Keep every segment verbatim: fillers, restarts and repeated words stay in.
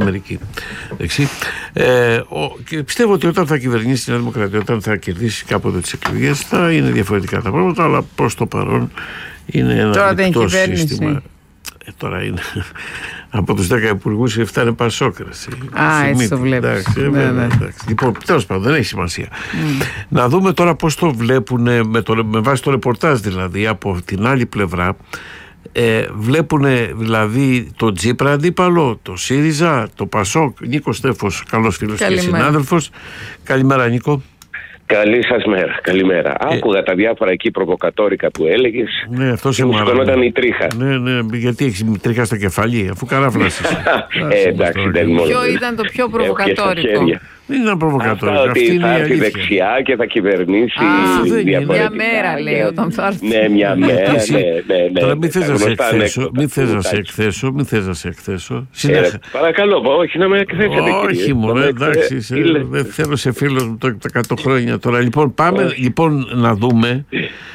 μερικοί. Ε, ο, και πιστεύω ότι όταν θα κυβερνήσει η Νέα Δημοκρατία, όταν θα κερδίσει κάποτε τις εκλογές, θα είναι διαφορετικά τα πράγματα, αλλά προς το παρόν είναι ένα λεπτό σύστημα. Ε, τώρα είναι από τους δέκα υπουργούς οι εφτά είναι Πασόκραση. Α, έτσι το βλέπεις. Εντάξει, ναι, ναι. Εντάξει. Λοιπόν, τέλος πάντων, δεν έχει σημασία. Mm. Να δούμε τώρα πώς το βλέπουν με, το, με βάση το ρεπορτάζ, δηλαδή από την άλλη πλευρά. Ε, βλέπουν δηλαδή το Τσίπρα αντίπαλο, το ΣΥΡΙΖΑ, το ΠΑΣΟΚ. Νίκος Στέφος, καλός φίλος και συνάδελφος. Καλημέρα, Νίκο. Καλή σας μέρα, καλημέρα. Ε, Άκουγα τα διάφορα εκεί προβοκατόρικα που έλεγες. Ναι, αυτό και μου σηκωνόταν η τρίχα. Ναι, ναι, γιατί έχεις τρίχα στο κεφάλι, αφού καράφλασες. ε, εντάξει, δεν μόνο. Ποιο ήταν το πιο προβοκατόρικο? Δεν είναι προβοκατόρικο. Αυτά ότι θα έρθει δεξιά και θα κυβερνήσει διαφορετικά. Μια μέρα λέει όταν θα έρθει. Ναι, μια μέρα, ναι. Τώρα μην θες να σε εκθέσω, μην θες να σε εκθέσω, μην θες να σε εκθέσω. Παρακαλώ, όχι να με εκθέσετε. Όχι μόνο, εντάξει, δεν θέλω σε φίλος μου το εκατό χρόνια τώρα. Λοιπόν, πάμε λοιπόν να δούμε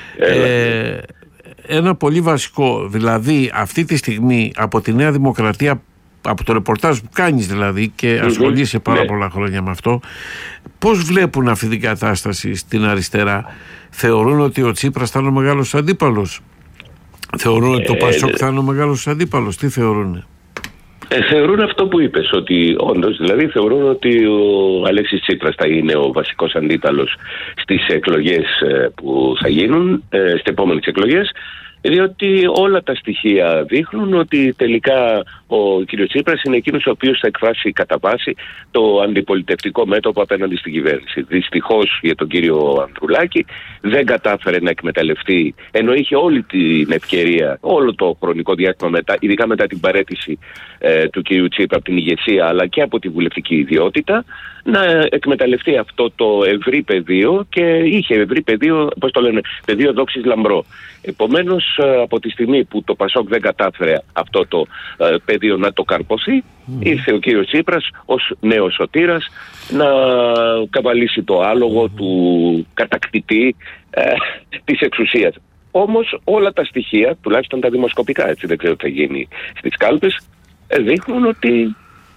ένα πολύ βασικό, δηλαδή αυτή τη στιγμή από τη Νέα Δημοκρατία, από το ρεπορτάζ που κάνεις δηλαδή και mm-hmm. ασχολείσαι πάρα yeah. πολλά χρόνια με αυτό, πώς βλέπουν αυτή την κατάσταση στην αριστερά? Θεωρούν ότι ο Τσίπρας θα είναι ο μεγάλος αντίπαλος? Θεωρούν ότι το Πασόκ θα είναι ο μεγάλος αντίπαλος? Τι θεωρούν? Ε, θεωρούν αυτό που είπες, ότι όντως, δηλαδή θεωρούν ότι ο Αλέξης Τσίπρας θα είναι ο βασικός αντίπαλος στις εκλογές που θα γίνουν, στις επόμενες εκλογές, διότι όλα τα στοιχεία δείχνουν ότι τελικά ο κ. Τσίπρας είναι εκείνος ο οποίος θα εκφράσει κατά βάση το αντιπολιτευτικό μέτωπο απέναντι στην κυβέρνηση. Δυστυχώς για τον κύριο Ανδρουλάκη δεν κατάφερε να εκμεταλλευτεί, ενώ είχε όλη την ευκαιρία, όλο το χρονικό διάστημα μετά, ειδικά μετά την παραίτηση ε, του κ. Τσίπρα από την ηγεσία αλλά και από τη βουλευτική ιδιότητα, να εκμεταλλευτεί αυτό το ευρύ πεδίο, και είχε ευρύ πεδίο, πώς το λένε, πεδίο δόξης λαμπρό. Επομένως, από τη στιγμή που το Πασόκ δεν κατάφερε αυτό το ε, πεδίο να το καρποθεί, mm. ήρθε ο κύριος Τσίπρας ως νέος σωτήρας να καβαλήσει το άλογο mm. του κατακτητή ε, της εξουσίας. Όμως όλα τα στοιχεία, τουλάχιστον τα δημοσκοπικά, έτσι δεν ξέρω τι θα γίνει στις κάλπες, ε, δείχνουν ότι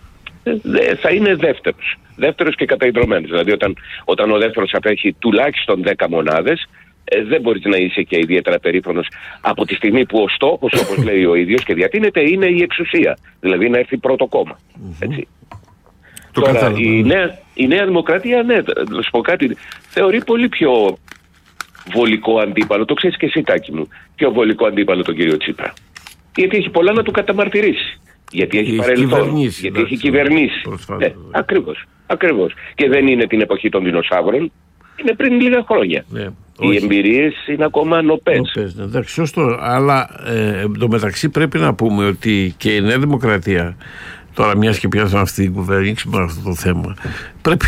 ε, θα είναι δεύτερος. Δεύτερος και καταϊδρωμένος. Δηλαδή όταν, όταν ο δεύτερος απέχει τουλάχιστον δέκα μονάδες, ε, δεν μπορείς να είσαι και ιδιαίτερα περήφανος από τη στιγμή που ο στόχος, όπως λέει ο ίδιος και διατείνεται, είναι η εξουσία. Δηλαδή να έρθει πρώτο κόμμα. Έτσι. Το Τώρα κατάλαβα. η νέα, η νέα Δημοκρατία, ναι, θα σου πω κάτι, θεωρεί πολύ πιο βολικό αντίπαλο, το ξέρεις και εσύ Τάκη μου, πιο βολικό αντίπαλο τον κύριο Τσίπρα. Γιατί έχει πολλά να του καταμαρτυρήσει. Γιατί έχει, έχει παρελθόν, γιατί εντάξει, έχει κυβερνήσει. Ε, ακριβώς, ακριβώς. Και δεν είναι την εποχή των δεινοσαύρων, είναι πριν λίγα χρόνια. Ναι, οι όχι. εμπειρίες είναι ακόμα νοπές. νοπές ναι, εντάξει, σωστό. Αλλά ε, εντωμεταξύ πρέπει να πούμε ότι και η Νέα Δημοκρατία, τώρα μιας και πιάσαμε αυτή την κουβέρνηση με αυτό το θέμα, πρέπει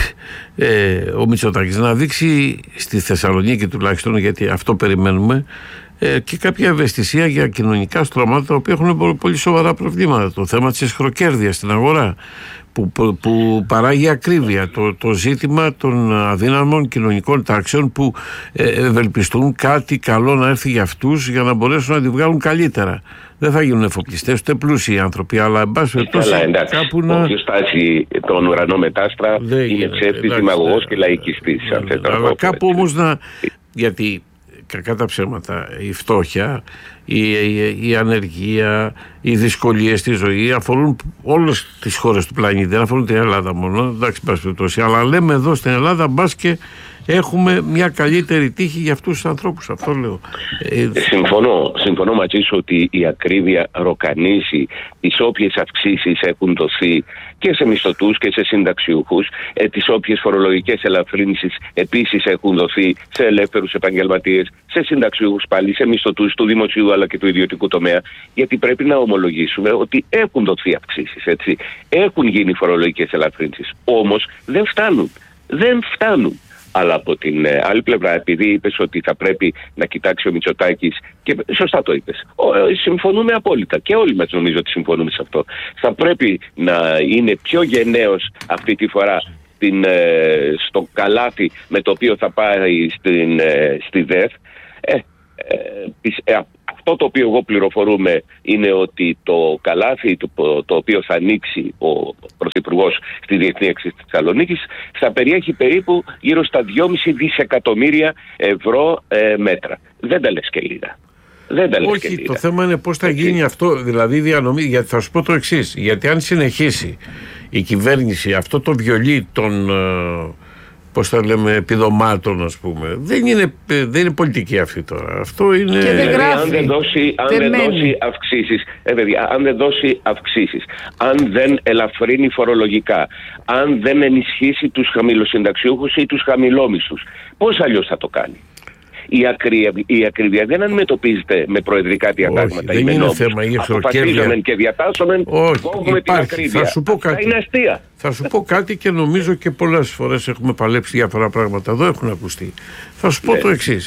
ε, ο Μητσοτάκης να δείξει στη Θεσσαλονίκη τουλάχιστον, γιατί αυτό περιμένουμε, ε, και κάποια ευαισθησία για κοινωνικά στρώματα τα οποία έχουν πολύ σοβαρά προβλήματα. Το θέμα της εσχροκέρδειας στην αγορά που, που, που παράγει ακρίβεια, το, το ζήτημα των αδύναμων κοινωνικών τάξεων που ε, ευελπιστούν κάτι καλό να έρθει για αυτούς για να μπορέσουν να τη βγάλουν καλύτερα. Δεν θα γίνουν εφοπλιστές, ούτε πλούσιοι άνθρωποι, αλλά εν πάση περιπτώσει κάπου να... Όποιος στάσει τον ουρανό μετάστρα είναι ψεύτης, δημαγωγός και λαϊκιστής. Αλλά κάπου όμως να... Γιατί κακά τα ψέματα, η φτώχεια, η, η, η ανεργία, οι δυσκολίες στη ζωή αφορούν όλες τις χώρες του πλανήτη, δεν αφορούν την Ελλάδα μόνο, εντάξει, πάση περιπτώσει, αλλά λέμε εδώ στην Ελλάδα μπας και έχουμε μια καλύτερη τύχη για αυτούς τους ανθρώπους. Αυτό λέω. Συμφωνώ, συμφωνώ μαζί σου ότι η ακρίβεια ροκανίζει τις όποιες αυξήσεις έχουν δοθεί και σε μισθωτούς και σε συνταξιούχους, ε, τις όποιες φορολογικές ελαφρύνσεις επίσης έχουν δοθεί σε ελεύθερους επαγγελματίες, σε συνταξιούχους πάλι, σε μισθωτούς του δημοσίου αλλά και του ιδιωτικού τομέα, γιατί πρέπει να ομολογήσουμε ότι έχουν δοθεί αυξήσεις, έτσι. Έχουν γίνει φορολογικές ελαφρύνσεις, όμως δεν φτάνουν. Δεν φτάνουν. Αλλά από την ε, άλλη πλευρά, επειδή είπες ότι θα πρέπει να κοιτάξει ο Μητσοτάκης, και σωστά το είπες, ο, ε, συμφωνούμε απόλυτα και όλοι μας νομίζω ότι συμφωνούμε σε αυτό. Θα πρέπει να είναι πιο γενναίος αυτή τη φορά στην, ε, στο καλάθι με το οποίο θα πάει στην, ε, στη ΔΕΘ. Ε, ε, ε, αυτό το οποίο εγώ πληροφορούμε είναι ότι το καλάθι το, το οποίο θα ανοίξει ο Πρωθυπουργός υπουργός στη Διεθνή Έξι της Θεσσαλονίκης, θα περιέχει περίπου γύρω στα δυόμισι δισεκατομμύρια ευρώ ε, μέτρα. Δεν τα λες και λίγα. Δεν τα λες Όχι, και λίγα. το θέμα είναι πώς θα Έτσι. γίνει αυτό, δηλαδή διανομή. Γιατί θα σου πω το εξής. Γιατί αν συνεχίσει η κυβέρνηση αυτό το βιολί των, πώς θα λέμε, επιδομάτων, ας πούμε, δεν είναι, δεν είναι πολιτική αυτή τώρα. Αυτό είναι. Και δεν γράφει. Αν δεν δώσει, αν δεν δώσει αυξήσεις, ε, παιδιά, αν δεν δώσει αυξήσεις, αν δεν ελαφρύνει φορολογικά, αν δεν ενισχύσει τους χαμηλοσυνταξιούχους ή τους χαμηλόμισθους, πώς αλλιώς θα το κάνει? Η ακρίβεια, η ακρίβεια δεν αντιμετωπίζεται με προεδρικά διατάγματα. Όχι, δεν είναι θέμα. Αποφασίζομεν και διατάσσομεν, κόβουμε την ακρίβεια. Θα σου πω κάτι. Είναι αστεία. Θα σου πω κάτι και νομίζω και πολλές φορές έχουμε παλέψει διάφορα πράγματα. Εδώ έχουν ακουστεί. Θα σου πω ναι. το εξής.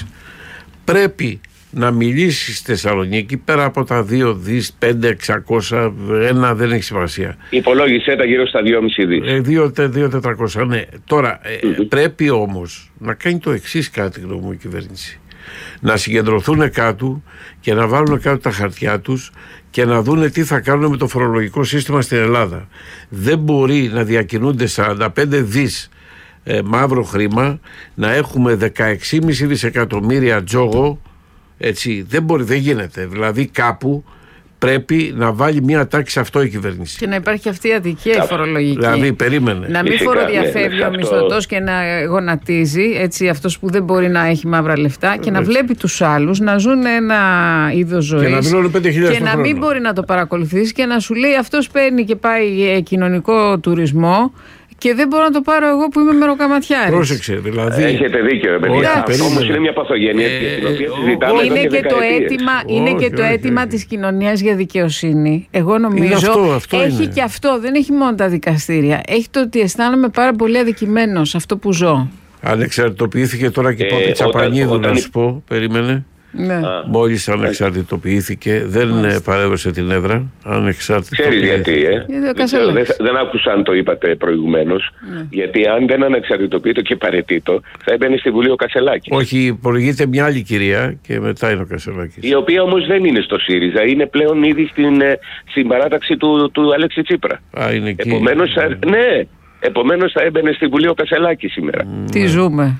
Πρέπει να μιλήσει στη Θεσσαλονίκη πέρα από τα δύο δις, πέντε, εξακόσια, ένα δεν έχει σημασία. Υπολόγισε τα γύρω στα δυόμισι δις. Ε, δύο, τετρακόσια, ναι. Τώρα ε, mm-hmm. πρέπει όμως να κάνει το εξής κάτι, γνώμη μου, η κυβέρνηση. Να συγκεντρωθούν κάτω και να βάλουν κάτω τα χαρτιά τους και να δούνε τι θα κάνουν με το φορολογικό σύστημα στην Ελλάδα. Δεν μπορεί να διακινούνται σαράντα πέντε δις ε, μαύρο χρήμα, να έχουμε δεκαέξι κόμμα πέντε δισεκατομμύρια τζόγο. Έτσι, δεν μπορεί, δεν γίνεται. Δηλαδή κάπου πρέπει να βάλει μια τάξη σε αυτό η κυβέρνηση. Και να υπάρχει αυτή η αδικία η φορολογική. Δηλαδή, περίμενε. Να μην Φυσικά, φοροδιαφεύγει ναι, ο αυτό... μισθωτός και να γονατίζει, έτσι, αυτός που δεν μπορεί να έχει μαύρα λεφτά, και να βλέπει τους άλλους να ζουν ένα είδος ζωής. Και να πληρώνουν πέντε χιλιάδες και να μην μπορεί να το παρακολουθήσει και να σου λέει αυτός παίρνει και πάει κοινωνικό τουρισμό. Και δεν μπορώ να το πάρω εγώ που είμαι μεροκαματιάρης. Πρόσεξε, δηλαδή. Έχετε δίκιο, ρε παιδιά. Όμως είναι μια παθογένεια ε, την οποία συζητάμε εδώ και δεκαετίες. Είναι και το αίτημα της κοινωνίας για δικαιοσύνη. Εγώ νομίζω αυτό, αυτό έχει είναι. και αυτό. Δεν έχει μόνο τα δικαστήρια. Έχει το ότι αισθάνομαι πάρα πολύ αδικημένος αυτό που ζω. Ανεξαρτητοποιήθηκε τώρα και η Πόπη Τσαπανίδου, να σου πω. Περίμενε. Ναι. Μόλις ανεξαρτητοποιήθηκε, δεν Μάλιστα. παρέβασε την έδρα. Ξέρεις γιατί, ε? δεν, δεν, δεν άκουσα αν το είπατε προηγουμένως. Ναι. Γιατί αν δεν ανεξαρτητοποιείται και παρετήτω, θα έμπαινε στη Βουλή ο Κασελάκης. Όχι, προηγείται μια άλλη κυρία και μετά είναι ο Κασελάκης. Η οποία όμως δεν είναι στο ΣΥΡΙΖΑ, είναι πλέον ήδη στην, στην παράταξη του, του Αλέξη Τσίπρα. Α, είναι εκεί. Επομένως, mm. ναι, επομένως θα έμπαινε στη Βουλή ο Κασελάκης σήμερα. Mm. Τι ζούμε.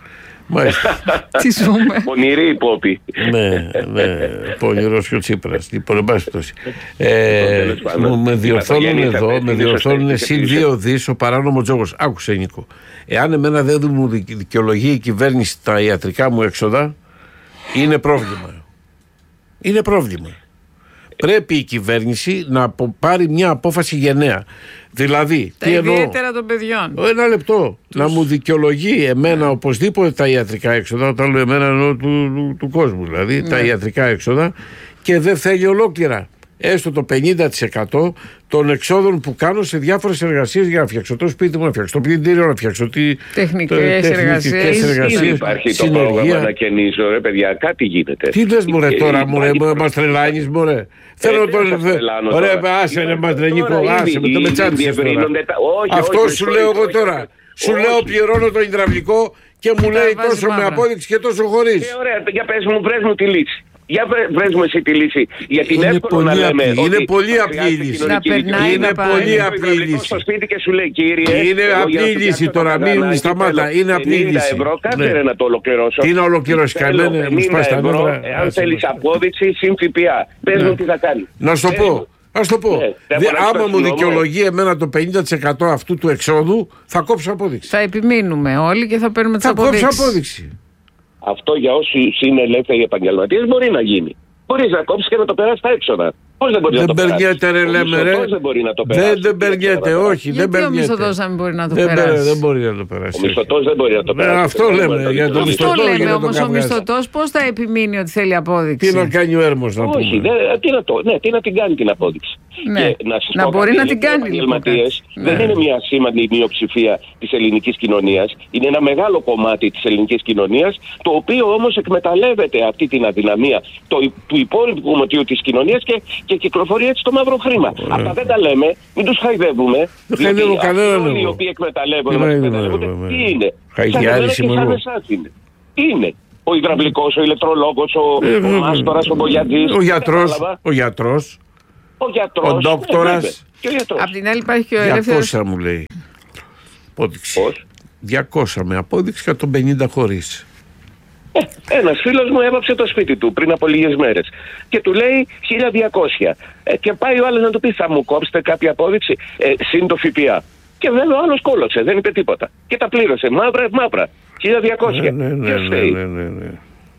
Τι ζούμε. Πονηρή η Πόπη. Ναι, ναι. Πονηρός και ο Τσίπρας. Λοιπόν, εν πάση πτώση. Με διορθώνουν εδώ, με διορθώνουν συν δύο δις ο παράνομο τζόγος. Άκουσε, Νίκο. Εάν εμένα δεν μου δικαιολογεί η κυβέρνηση τα ιατρικά μου έξοδα, είναι πρόβλημα. Είναι πρόβλημα. Πρέπει η κυβέρνηση να πάρει μια απόφαση γενναία. Δηλαδή, τα ιδιαίτερα των παιδιών. Ένα λεπτό. Τους... Να μου δικαιολογεί εμένα ναι. οπωσδήποτε τα ιατρικά έξοδα, όταν λέω εμένα εννοώ του, του, του κόσμου, δηλαδή ναι. τα ιατρικά έξοδα, και δεν θέλει ολόκληρα. Έστω το πενήντα τοις εκατό των εξόδων που κάνω σε διάφορες εργασίες για να φτιάξω το σπίτι μου, να φτιάξω το πλυντήριο, να φτιάξω τη... τεχνικές εργασίες. Υπάρχει το πρόγραμμα να καινήσω, ρε παιδιά, κάτι γίνεται. Τι λες μωρέ τώρα, μωρέ, μας τρελάνεις μωρέ. Θέλω το... Ωραία, άσε ρε μας τρενίκο, άσε με το μετσάνισες τώρα. Αυτό σου λέω εγώ τώρα. Σου λέω πληρώνω το υδραυλικό και μου λέει τόσο με απόδειξη και τόσο χωρίς. Ωραία, για πες μου, βρες μου τη λύση. Για βρες μου εσύ τη λύση. Γιατί είναι εύκολο να λέμε. Είναι πολύ απλή η λύση. Είναι πολύ απλή η λύση. Στο σπίτι και σου λέει, κύριε. Είναι απλή η λύση τώρα. Μην σταμάτα. Είναι απλή η λύση. ευρώ, κάτσε να το ολοκληρώσω. Τι να ολοκληρώσει, κανένα. Μου σπάσει τα νεύρα. Αν θέλει απόδειξη, συν ΦΠΑ. Πες μου τι θα κάνει. Να σου το πω. Ας το πω. Άμα μου δικαιολογεί εμένα το πενήντα τοις εκατό αυτού του εξόδου, θα κόψω απόδειξη. Θα επιμείνουμε όλοι και θα παίρνουμε τις αποδείξεις. Θα κόψω απόδειξη. Αυτό για όσους είναι ελεύθεροι επαγγελματίες μπορεί να γίνει. Μπορείς να κόψεις και να το περάσεις στα έξοδα. Πώς δεν μπορεί δεν να το περάσει. Δεν περνιέται, ρε, λέμε, ρε. Δεν μπορεί να το περάσει. Δεν, δεν περνιέται, όχι. Γιατί δεν ο μισθωτός να μην μπορεί να το δεν περάσει. Δεν μπορεί να το περάσει. Ο μισθωτός δεν μπορεί να το περάσει. Ε, αυτό λέμε. Για το αυτό λέμε όμως ο μισθωτός πώς θα επιμείνει ότι θέλει απόδειξη. Τι να κάνει ο Έρμος να πούμε. Όχι, τι να, το, ναι, τι να την κάνει την απόδειξη. Ναι. Και να, να μπορεί να την κάνει. Οι επαγγελματίες δεν είναι μια σήμαντη μειοψηφία της ελληνικής κοινωνίας. Είναι ένα μεγάλο κομμάτι της ελληνικής κοινωνίας, το οποίο όμως εκμεταλλεύεται αυτή την αδυναμία του υπόλοιπου κομματιού της κοινωνίας και κυκλοφορεί έτσι το μαύρο χρήμα. Ωραία. Αυτά δεν τα λέμε, μην τους χαϊδεύουμε. Δεν χαϊδεύω κανέναν. Όλοι οι οποίοι εκμεταλλεύονται, τι είναι. Είναι. Είναι. Ο υδραυλικός, ο ηλεκτρολόγος, ο μάστορας, ο μπογιατζής. Ο γιατρός. Ο γιατρός. Ο γιατρός. Ο ντόκτορας. Απ' την άλλη υπάρχει και ο ελεύθερος. Για μου λέει. απόδειξη. Πώς? διακόσια με απόδειξη και εκατόν πενήντα χωρίς. Ε, ένας φίλος μου έβαψε το σπίτι του πριν από λίγες μέρες και του λέει χίλια διακόσια. Ε, και πάει ο άλλος να του πει: θα μου κόψετε κάποια απόδειξη, ε, συν το ΦΠΑ. Και βέβαια ο άλλος κόλωσε, δεν είπε τίποτα. Και τα πλήρωσε μαύρα, μαύρα. χίλια διακόσια. Ναι, ναι, Ποιος ναι, φταίει? ναι, ναι, ναι.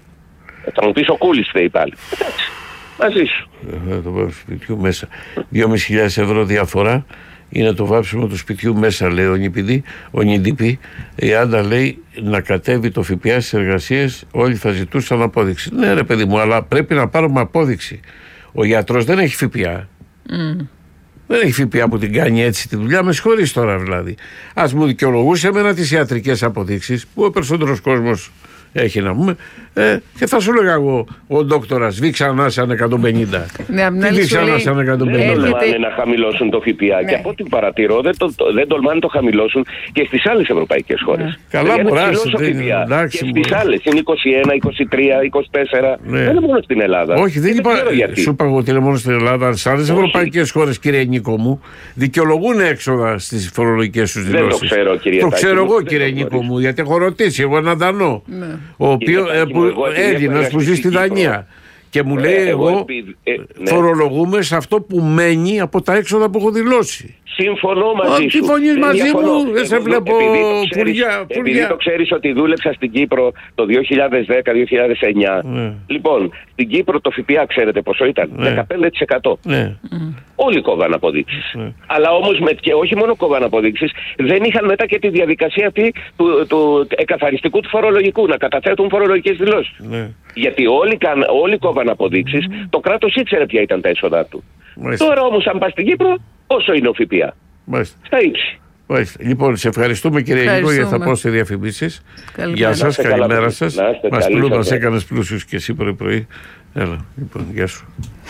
Ε, θα μου πεις ο Κούλης φταίει πάλι. Εντάξει, μαζί σου. Ε, το βάψιμο του σπιτιού μέσα. δυόμισι χιλιάδες ευρώ διαφορά είναι το βάψιμο του σπιτιού μέσα, λέει ο Νιπηδή. Ο Νιντιπή, η Άντα λέει να κατέβει το ΦΠΑ στις εργασίες, όλοι θα ζητούσαν απόδειξη. Ναι, ρε παιδί μου, αλλά πρέπει να πάρουμε απόδειξη. Ο γιατρός δεν έχει ΦΠΑ. Mm. Δεν έχει ΦΠΑ που την κάνει έτσι τη δουλειά, με συγχωρείς τώρα δηλαδή. Ας μου δικαιολογούσε εμένα τις ιατρικές αποδείξεις που ο περισσότερος κόσμος έχει να πούμε, ε, και θα σου λέγα εγώ ο ντόκτορας βήξανα σαν εκατόν πενήντα. Ναι, Τι βήξανα σαν εκατόν πενήντα. Δεν τολμάνε να χαμηλώσουν το ΦΠΑ, ναι. Και από ό,τι παρατηρώ δεν, το, το, δεν τολμάνε να το χαμηλώσουν και στις άλλες ευρωπαϊκές χώρες. Ναι. Καλά, μωρά, και στις άλλες είναι είκοσι ένα, είκοσι τρία, είκοσι τέσσερα. Ναι. Δεν είναι μόνο στην Ελλάδα. Όχι, δεν, δεν είπα. Σου είπα εγώ ότι είναι μόνο στην Ελλάδα. Σε άλλες ευρωπαϊκές χώρες, κύριε Νίκο μου, δικαιολογούν έξοδα στις φορολογικές τους δηλώσεις. Δεν το ξέρω, κύριε Το ξέρω εγώ, κύριε Νίκο μου, γιατί έχω ρωτήσει εγώ έναν Δανό. Ο οποίος Έλληνας που ζει στη Δανία. Και μου λέει ε, εγώ, εγώ ε, ναι. φορολογούμε σε αυτό που μένει από τα έξοδα που έχω δηλώσει. Συμφωνώ μαζί Α, σου. Συμφωνείς μαζί Διαφωνώ. μου, δεν σε βλέπω πουλιά. Επειδή το ξέρεις ότι δούλεψα στην Κύπρο το δύο χιλιάδες δέκα δύο χιλιάδες εννιά. Ναι. Λοιπόν, στην Κύπρο το ΦΠΑ ξέρετε πόσο ήταν? Ναι. δεκαπέντε τοις εκατό. Ναι. Όλοι κόβαν αποδείξεις. Ναι. Αλλά όμως με, και όχι μόνο κόβαν αποδείξεις, δεν είχαν μετά και τη διαδικασία αυτή του, του εκαθαριστικού του φορολογικού, να καταθέτουν φορολογικές δηλώσεις. Ναι. Γιατί όλοι, όλοι κόβαν αποδείξεις, mm. το κράτος ήξερε ποια ήταν τα έσοδά του. Μάλιστα. Τώρα όμως αν πας στην Κύπρο, όσο είναι ο ΦΠΑ? Μάλιστα. Στα ύψη. Μάλιστα. Λοιπόν, σε ευχαριστούμε κύριε Νίκο, γιατί θα πάω σε διαφημίσεις. Γεια σας, καλημέρα σας. Μας, πλού, μας έκανες πλούσιους και εσύ πρωί-πρωί. Έλα, λοιπόν, γεια σου.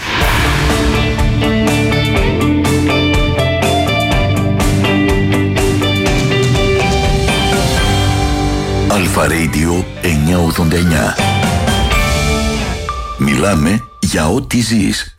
Αλφα Radio εννιακόσια ογδόντα εννιά. Μιλάμε για ό,τι ζεις.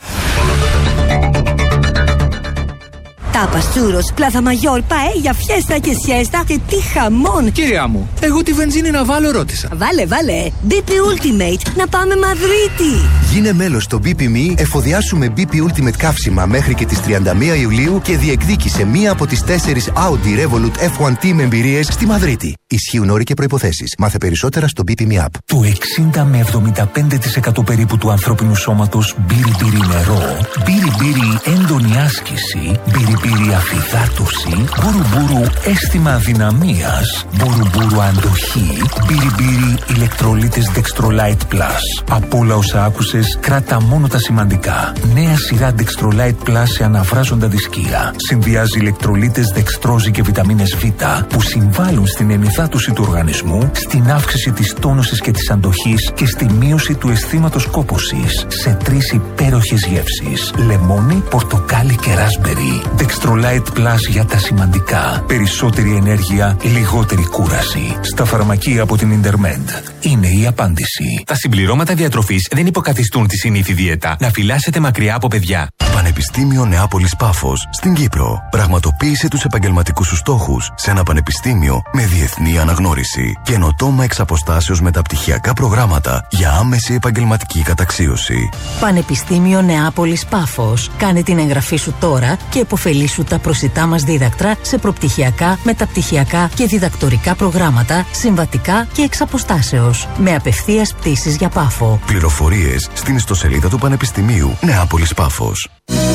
Τάπας, τσούρος, πλάθα μαγιόρ, παέλια, φιέστα και σιέστα και τι χαμόν! Κυρία μου, εγώ τη βενζίνη να βάλω ρώτησα. Βάλε, βάλε! μπι πι Ultimate, να πάμε Μαδρίτη! Γίνε μέλος στο μπι πι εμ ι, εφοδιάσουμε μπι πι Ultimate καύσιμα μέχρι και τις τριάντα μία Ιουλίου και διεκδίκησε μία από τις τέσσερις Audi Revolut εφ ουάν Team εμπειρίες στη Μαδρίτη. Ισχύουν όροι και προϋποθέσεις. Μάθε περισσότερα στο μπι πι εμ ι App. Το εξήντα με εβδομήντα πέντε τοις εκατό περίπου του ανθρώπινου σώματος μπύρι μπύρι νερό, μπύρι μπύρι έντονη άσκηση, μπύρι μπύρι αφυδάτωση, μπούρου μπούρου αίσθημα αδυναμίας, μπούρου μπούρου αντοχή, μπύρι μπύρι ηλεκτρολίτες Dextrolite Plus. Από όλα όσα άκουσες, κράτα μόνο τα σημαντικά. Νέα σειρά Dextrolite Plus σε αναβράζοντα δισκία. Συνδυάζει ηλεκτρολίτες δεξτρόζη και βιταμίνες Β που συμβάλλουν στην ενυδάτωση του οργανισμού, στην αύξηση της τόνωσης και της αντοχής και στη μείωση του αισθήματος κόπωσης σε τρεις υπέροχες γεύσεις: λεμόνι, πορτοκάλι και ράσμπερι. Dextrolite Plus για τα σημαντικά. Περισσότερη ενέργεια, λιγότερη κούραση. Στα φαρμακεία από την Intermed. Είναι η απάντηση. Τα συμπληρώματα διατροφής δεν υποκαθιστούν τη συνήθη δίαιτα. Να φυλάσσετε μακριά από παιδιά. Πανεπιστήμιο Νεάπολης Πάφος στην Κύπρο. Πραγματοποίησε τους επαγγελματικούς σου στόχους σε ένα πανεπιστήμιο με διεθνή αναγνώριση. Καινοτόμα εξ αποστάσεως μεταπτυχιακά προγράμματα για άμεση επαγγελματική καταξίωση. Πανεπιστήμιο Νεάπολης Πάφος. Κάνε την εγγραφή σου τώρα και επωφελήσου τα προσιτά μας δίδακτρα σε προπτυχιακά, μεταπτυχιακά και διδακτορικά προγράμματα, συμβατικά και εξ αποστάσεως. Με απευθείας πτήσεις για Πάφο. Πληροφορίες στην ιστοσελίδα του Πανεπιστημίου Νεάπολης Πάφος.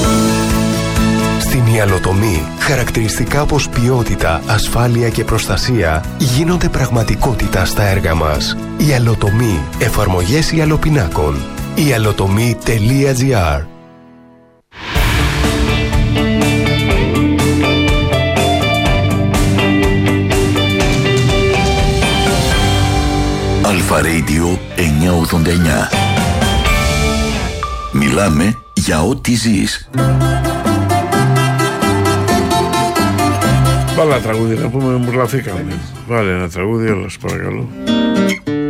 Στην Ιαλοτομή, χαρακτηριστικά όπως ποιότητα, ασφάλεια και προστασία γίνονται πραγματικότητα στα έργα μας. Ιαλοτομή, εφαρμογές ιαλοπινάκων. ιαλοτομή τελεία τζι άρ. Αλφα Radio εννιακόσια ογδόντα εννιά. Μιλάμε για ό,τι ζεις. Βάλε ένα τραγούδι να πούμε, μου λαθήκαμε. Βάλε ένα τραγούδι, όλα, παρακαλώ.